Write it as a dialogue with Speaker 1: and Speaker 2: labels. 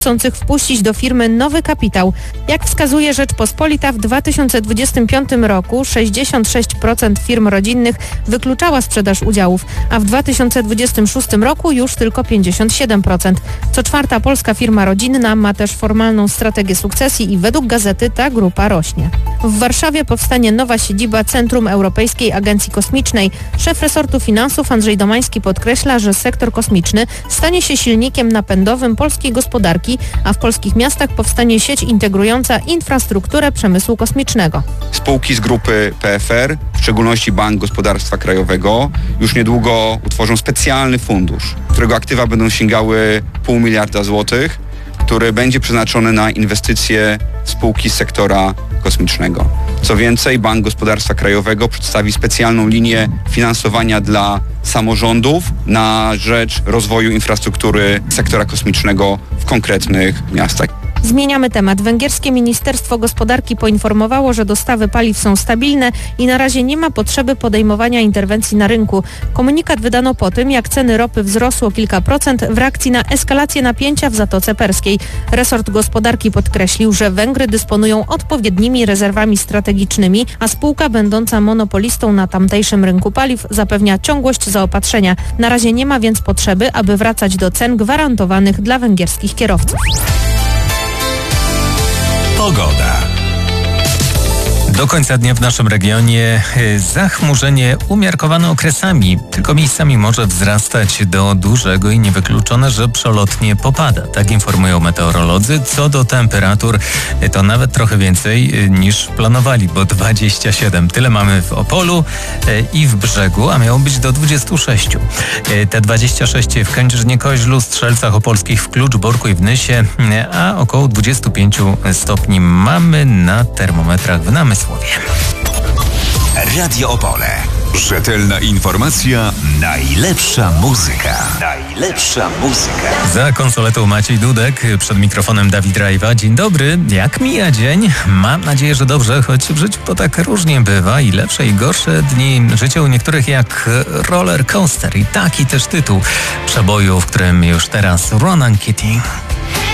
Speaker 1: chcących wpuścić do firmy nowy kapitał. Jak wskazuje Rzeczpospolita, w 2025 roku 66% firm rodzinnych wykluczała sprzedaż udziałów, a w 2026 roku już tylko 57%. Co czwarta polska firma rodzinna ma też formalną strategię sukcesji i według gazety ta grupa rośnie. W Warszawie powstanie nowa siedziba Centrum Europejskiej Agencji Kosmicznej. Szef resortu finansów Andrzej Domański podkreśla, że sektor kosmiczny stanie się silnikiem napędowym polskiej gospodarki, a w polskich miastach powstanie sieć integrująca infrastrukturę przemysłu kosmicznego.
Speaker 2: Spółki z grupy PFR, w szczególności Bank Gospodarstwa Krajowego, już niedługo utworzą specjalny fundusz, którego aktywa będą sięgały 0,5 miliarda złotych, który będzie przeznaczony na inwestycje w spółki z sektora kosmicznego. Co więcej, Bank Gospodarstwa Krajowego przedstawi specjalną linię finansowania dla samorządów na rzecz rozwoju infrastruktury sektora kosmicznego w konkretnych miastach.
Speaker 1: Zmieniamy temat. Węgierskie Ministerstwo Gospodarki poinformowało, że dostawy paliw są stabilne i na razie nie ma potrzeby podejmowania interwencji na rynku. Komunikat wydano po tym, jak ceny ropy wzrosły o kilka procent w reakcji na eskalację napięcia w Zatoce Perskiej. Resort gospodarki podkreślił, że Węgry dysponują odpowiednimi rezerwami strategicznymi, a spółka będąca monopolistą na tamtejszym rynku paliw zapewnia ciągłość zaopatrzenia. Na razie nie ma więc potrzeby, aby wracać do cen gwarantowanych dla węgierskich kierowców.
Speaker 3: Pogoda. Do końca dnia w naszym regionie zachmurzenie umiarkowane okresami, tylko miejscami może wzrastać do dużego i niewykluczone, że przelotnie popada. Tak informują meteorolodzy. Co do temperatur, to nawet trochę więcej niż planowali, bo 27. Tyle mamy w Opolu i w Brzegu, a miało być do 26. Te 26 w Kędzierzynie-Koźlu, Strzelcach Opolskich, w Kluczborku i w Nysie, a około 25 stopni mamy na termometrach w Namysłowie.
Speaker 4: Radio Opole. Rzetelna informacja, najlepsza muzyka. Najlepsza muzyka.
Speaker 3: Za konsoletą Maciej Dudek, przed mikrofonem Dawid Rajwa. Dzień dobry. Jak mija dzień? Mam nadzieję, że dobrze, choć w życiu to tak różnie bywa i lepsze i gorsze dni życia u niektórych jak roller coaster i taki też tytuł przeboju, w którym już teraz Ronan Keating.